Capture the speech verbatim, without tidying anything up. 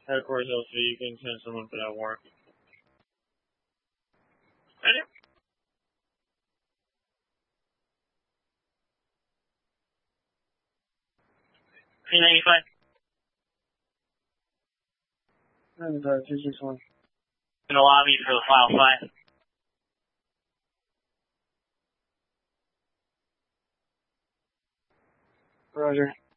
Headquarters L C, you can send someone for that warrant. Ready? P ninety-five. ninety-five, two six one. In the lobby for the file five. Roger.